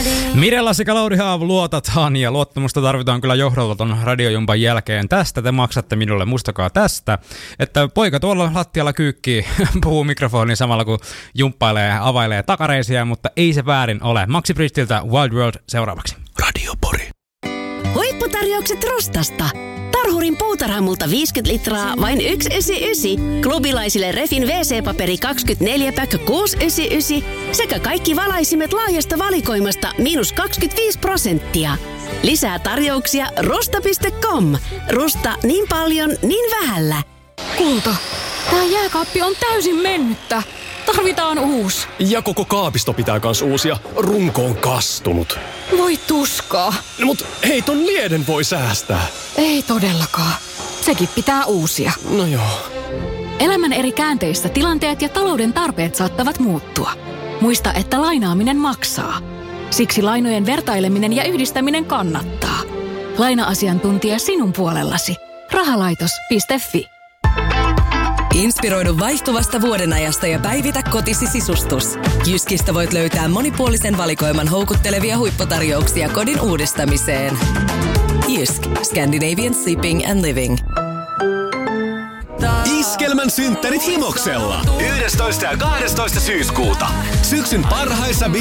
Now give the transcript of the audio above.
Mirella sekä Lauri Haav luotataan ja luottamusta tarvitaan kyllä johdolta radiojumpan jälkeen. Tästä te maksatte minulle, muistakaa tästä, että poika tuolla lattialla kyykkii, puhuu mikrofoniin samalla kun jumppailee ja availee takareisiä, mutta ei se väärin ole. Maxi Pristiltä Wild World seuraavaksi. Radio Pori. Huipputarjoukset Rostasta. Tarhurin puutarhamulta 50 litraa, vain 1,99. Klubilaisille Refin WC-paperi 24-pack 6,99. Sekä kaikki valaisimet laajasta valikoimasta -25%. Lisää tarjouksia rosta.com. Rusta niin paljon, niin vähällä. Kulta, tää jääkaappi on täysin mennyttä. Tarvitaan uusi. Ja koko kaapisto pitää kans uusia. Runko on kastunut. Voi tuskaa. No mut hei, ton lieden voi säästää. Ei todellakaan. Sekin pitää uusia. No joo. Elämän eri käänteissä tilanteet ja talouden tarpeet saattavat muuttua. Muista, että lainaaminen maksaa. Siksi lainojen vertaileminen ja yhdistäminen kannattaa. Laina-asiantuntija sinun puolellasi. Rahalaitos.fi. Inspiroidu vaihtuvasta vuodenajasta ja päivitä kotisi sisustus. Jyskistä voit löytää monipuolisen valikoiman houkuttelevia huipputarjouksia kodin uudistamiseen. Jysk, Scandinavian Sleeping and Living. Iskelmän synttärit Himoksella. 11. ja 12. syyskuuta. Syksyn parhaissa